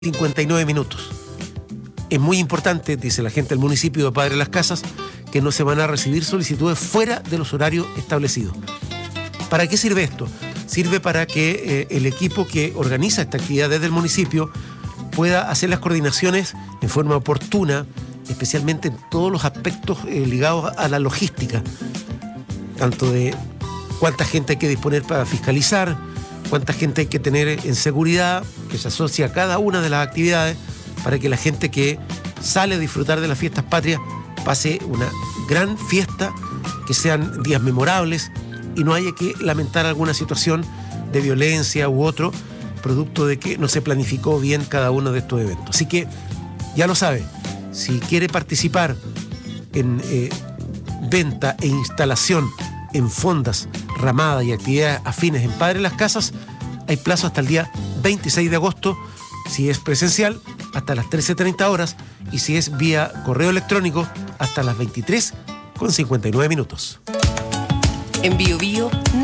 59 minutos. Es muy importante, dice la gente del municipio de Padre Las Casas, que no se van a recibir solicitudes fuera de los horarios establecidos. ¿Para qué sirve esto? Sirve para que el equipo que organiza esta actividad desde el municipio pueda hacer las coordinaciones en forma oportuna, especialmente en todos los aspectos ligados a la logística, tanto de cuánta gente hay que disponer para fiscalizar, cuánta gente hay que tener en seguridad, que se asocia a cada una de las actividades, para que la gente que sale a disfrutar de las fiestas patrias pase una gran fiesta, que sean días memorables y no haya que lamentar alguna situación de violencia u otro, producto de que no se planificó bien cada uno de estos eventos. Así que ya lo sabe, si quiere participar en venta e instalación en fondas, ramadas y actividades afines en Padre Las Casas, hay plazo hasta el día 26 de agosto, si es presencial, hasta las 13:30 horas, y si es vía correo electrónico, hasta las 23:59 minutos. En Bio Bio